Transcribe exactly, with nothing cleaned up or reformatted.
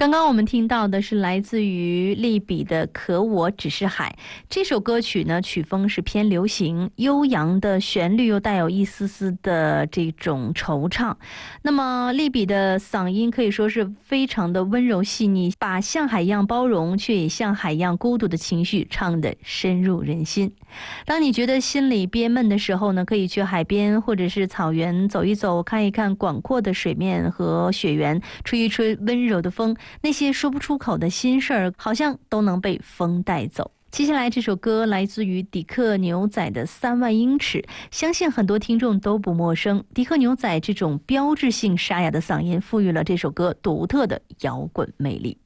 刚刚我们听到的是来自于利比的可我只是海，这首歌曲呢曲风是偏流行，悠扬的旋律又带有一丝丝的这种惆怅。那么利比的嗓音可以说是非常的温柔细腻，把像海一样包容却也像海一样孤独的情绪唱得深入人心。当你觉得心里憋闷的时候呢，可以去海边或者是草原走一走，看一看广阔的水面和雪原，吹一吹温柔的风，那些说不出口的心事儿好像都能被风带走。接下来这首歌来自于迪克牛仔的三万英尺，相信很多听众都不陌生。迪克牛仔这种标志性沙哑的嗓音赋予了这首歌独特的摇滚魅力。